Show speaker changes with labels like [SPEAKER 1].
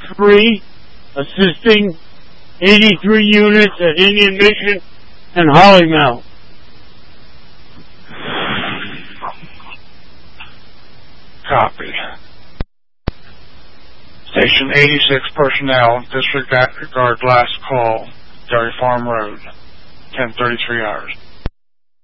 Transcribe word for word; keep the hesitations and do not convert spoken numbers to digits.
[SPEAKER 1] three, assisting eighty-three units at Indian Mission and Hollymount.
[SPEAKER 2] Copy. Station eighty-six personnel, disregard last call, Dairy Farm Road, ten thirty-three hours.